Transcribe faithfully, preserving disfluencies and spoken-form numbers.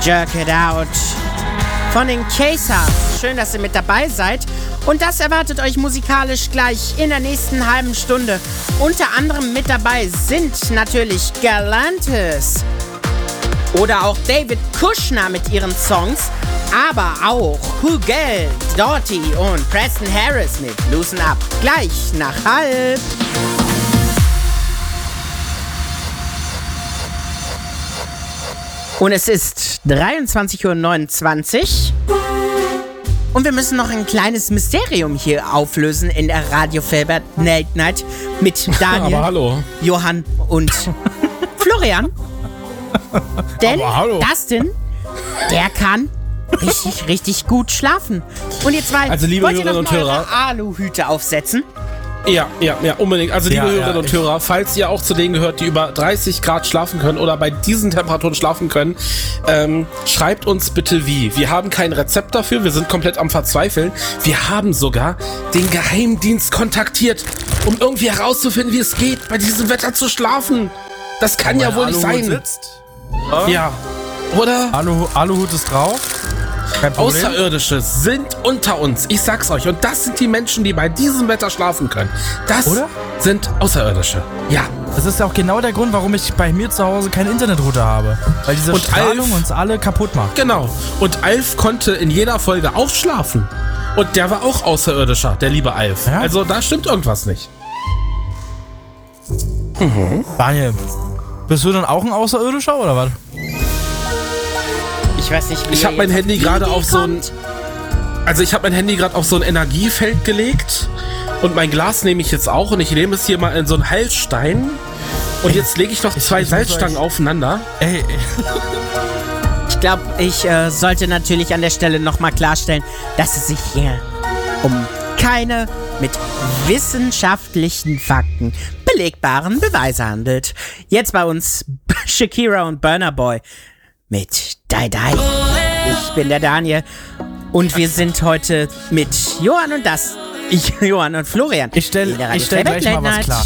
Jerk It Out von den Casers. Schön, dass ihr mit dabei seid. Und das erwartet euch musikalisch gleich in der nächsten halben Stunde. Unter anderem mit dabei sind natürlich Galantis oder auch David Kushner mit ihren Songs, aber auch Hugel, Doughty und Preston Harris mit Loosen Up. Gleich nach halb. Und es ist dreiundzwanzig Uhr neunundzwanzig und wir müssen noch ein kleines Mysterium hier auflösen in der Radio Felbert Late Night mit Daniel, aber hallo. Johann und Florian. Denn aber hallo. Dustin, der kann richtig, richtig gut schlafen. Und ihr zwei, also, liebe wollt ihr Hörerinnen noch und mal Hörer, eure Aluhüte aufsetzen? Ja, ja, ja, unbedingt. Also liebe Ja, Hörerinnen ja, und Hörer, falls ihr auch zu denen gehört, die über dreißig Grad schlafen können oder bei diesen Temperaturen schlafen können, ähm, schreibt uns bitte wie. Wir haben kein Rezept dafür, wir sind komplett am Verzweifeln. Wir haben sogar den Geheimdienst kontaktiert, um irgendwie herauszufinden, wie es geht, bei diesem Wetter zu schlafen. Das kann ja wohl nicht sein. Sitzt. Ja, oder? Alu, Aluhut ist drauf. Kein Problem. Außerirdische sind unter uns. Ich sag's euch. Und das sind die Menschen, die bei diesem Wetter schlafen können. Das Oder? sind Außerirdische. Ja. Das ist ja auch genau der Grund, warum ich bei mir zu Hause keinen Internetrouter habe. Weil diese Und Strahlung Alf- uns alle kaputt macht. Genau. Und Alf konnte in jeder Folge aufschlafen. Und der war auch Außerirdischer, der liebe Alf. Ja? Also da stimmt irgendwas nicht. Daniel, bist du dann auch ein Außerirdischer oder was? Ich weiß nicht, wie Ich habe ihr mein jetzt Handy auf die gerade Idee auf so ein... kommt. Also ich habe mein Handy gerade auf so ein Energiefeld gelegt. Und mein Glas nehme ich jetzt auch. Und ich nehme es hier mal in so einen Halsstein. Und jetzt lege ich noch zwei ich muss Salzstangen euch- aufeinander. Ey, ey. Ich glaube, ich äh, sollte natürlich an der Stelle nochmal klarstellen, dass es sich hier um keine mit wissenschaftlichen Fakten belegbaren Beweise handelt. Jetzt bei uns Shakira und Burna Boy mit Die Die. Ich bin der Daniel und wir sind heute mit Johann und das, ich, Johann und Florian. Ich stell- in der Radio ich stell Playback gleich mal Late was Night. klar.